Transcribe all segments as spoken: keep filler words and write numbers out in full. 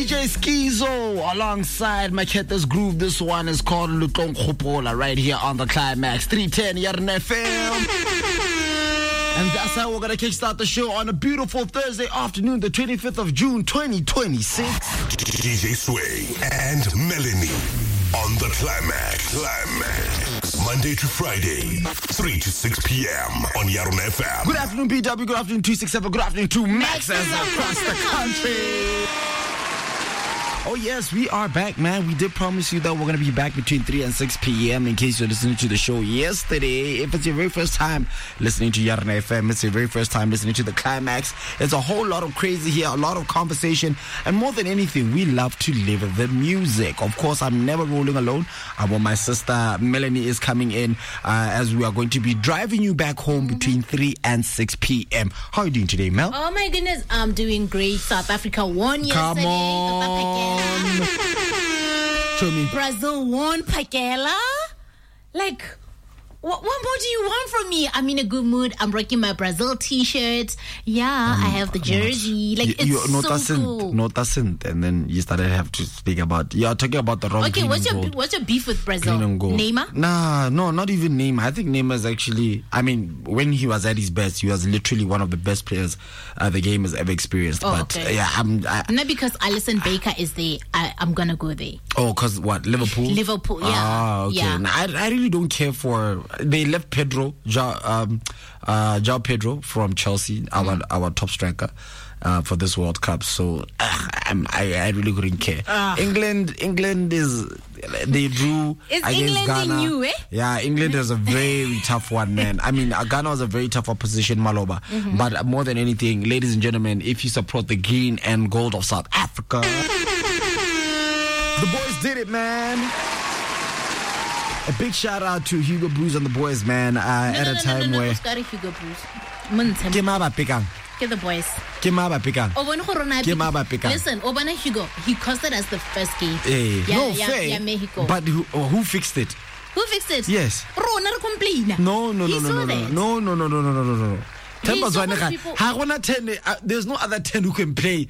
J Skizo alongside Maketas Groove. This one is called Lutong Khopola right here on the Climax three ten Yarn F M. And that's how we're going to kickstart the show on a beautiful Thursday afternoon, the twenty-fifth of June, twenty twenty-six. D J Sway and Melanie on the Climax. Climax. Monday to Friday, three to six p.m. on Yarn F M. Good afternoon, B W. Good afternoon, two sixty-seven. Good afternoon to Maxes across the country. Oh, yes, we are back, man. We did promise you that we're going to be back between three and six p.m. in case you're listening to the show yesterday. If it's your very first time listening to Yarn F M, it's your very first time listening to the Climax. There's a whole lot of crazy here, a lot of conversation, and more than anything, we love to live the music. Of course, I'm never rolling alone. Uh, well, my sister Melanie is coming in uh, as we are going to be driving you back home mm-hmm. between three and six p.m. How are you doing today, Mel? Oh, my goodness. I'm doing great. South Africa won yesterday. Come on. Show me. Brazil won, Pakela. Like, what, what more do you want from me? I'm in a good mood. I'm rocking my Brazil t-shirt. Yeah, um, I have the jersey. Like, you, it's you, so cool. Notasint, and then you started to have to speak about. You're talking about the wrong. Okay, what's your gold. what's your beef with Brazil? Neymar? Nah, no, not even Neymar. I think Neymar is actually. I mean, when he was at his best, he was literally one of the best players uh, the game has ever experienced. Oh, but okay. uh, yeah, I'm. I, Not because Alisson Baker is there. I, I'm gonna go there. Oh, because what? Liverpool. Liverpool. Yeah. Ah, okay. Yeah. Nah, I, I really don't care for. They left Pedro, ja, um, uh, João Pedro from Chelsea, mm. our our top striker, uh, for this World Cup. So uh, I'm, I I really couldn't care. Uh. England England is they drew is against England Ghana. New, eh? Yeah, England is a very tough one, man. I mean, Ghana was a very tough opposition, Maloba. Mm-hmm. But more than anything, ladies and gentlemen, if you support the green and gold of South Africa, the boys did it, man. A big shout out to Hugo Bruce and the boys, man. Uh, no, at no, a no, time no, no, where. No, Hugo Bruce. Get the boys. Get Listen, Obana Hugo, he costed us the first game. Hey. Yeah, no, yeah, fair. Yeah, Mexico. But who, who fixed it? Who fixed it? Yes. Bro, not a complainer. No, no, no, no, no, no, no, no, no, no, no, no, no. ten, uh, there's no other ten who can play.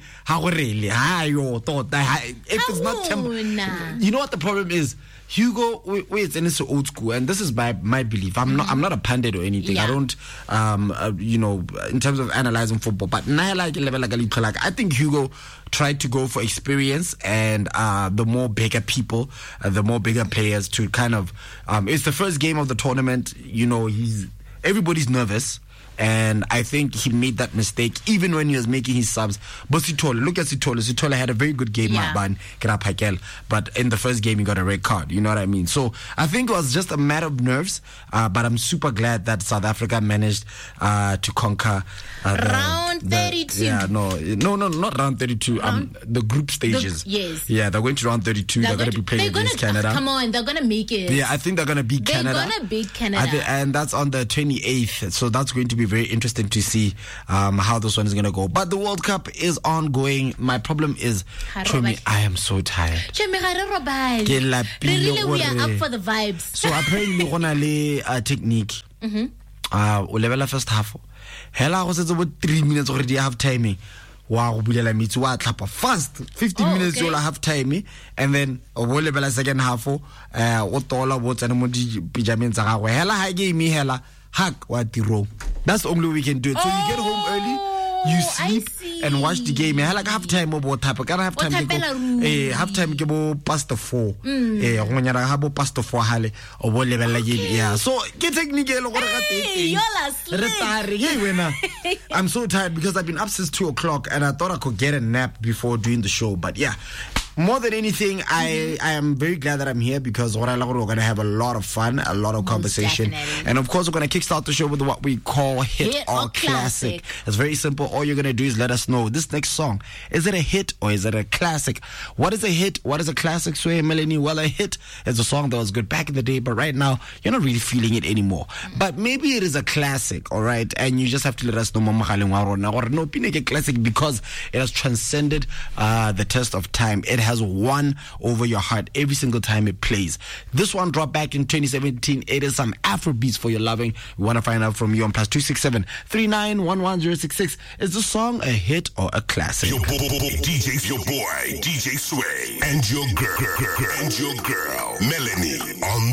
If it's not ten, you know what the problem is? Hugo, wait, and it's old school, and this is my my belief. I'm mm-hmm. not I'm not a pundit or anything. Yeah. I don't, um, uh, you know, in terms of analyzing football. But like I think Hugo tried to go for experience and uh, the more bigger people, uh, the more bigger players to kind of. Um, it's the first game of the tournament. You know, he's everybody's nervous. And I think he made that mistake even when he was making his subs. But Sithole, look at Sithole. Sithole had a very good game, yeah. But in the first game, he got a red card. You know what I mean? So I think it was just a matter of nerves. Uh, but I'm super glad that South Africa managed uh, to conquer uh, the, round thirty-two. The, yeah, no, no, no, not round thirty-two. Um, the group stages. The, yes. Yeah, they're going to round thirty-two. They're, they're going to be playing against gonna, Canada. Come on, they're going to make it. Yeah, I think they're going to beat they're Canada. They're going to beat Canada. Think, and that's on the twenty-eighth. So that's going to be very interesting to see um, how this one is going to go. But the World Cup is ongoing. My problem is, Chomi, I am so tired. Chomi, really, we are up for the vibes. So apparently, we're going to a technique. Mm-hmm. Uh, we level first half. Hella was about three minutes already have timing. Wow, bulela mitsi wa tlhapa fast fifteen oh, minutes you'll have time, and then o level second half uh o tola bo tsena mo di pijameng tsa gagwe hela ha game hela hack wa tiro. That's the only way we can do it. So oh, you get home early, you sleep and watch the game. Hela ka half time mo bo tapa kana half time go eh half time ke bo past four eh go nyana ga bo past four hale o bo level game. Yeah, so ke technique le gore ga teng I'm so tired because I've been up since two o'clock and I thought I could get a nap before doing the show, but yeah. More than anything, I, I am very glad that I'm here because we're going to have a lot of fun, a lot of conversation. Definitely. And of course, we're going to kickstart the show with what we call Hit, hit or, or classic. classic. It's very simple. All you're going to do is let us know this next song. Is it a hit or is it a classic? What is a hit? What is a classic? Sway Melanie, well, a hit is a song that was good back in the day, but right now, you're not really feeling it anymore. Mm-hmm. But maybe it is a classic, all right? And you just have to let us know or no, classic because it has transcended uh, the test of time. It has has won over your heart every single time it plays. This one dropped back in twenty seventeen. It is some Afro beats for your loving. We want to find out from you on plus two six seven, three nine one one zero six six. Is the song a hit or a classic? Your bo- bo- bo- D J's your boy, D J Sway, and your girl, girl, girl and your girl, Melanie on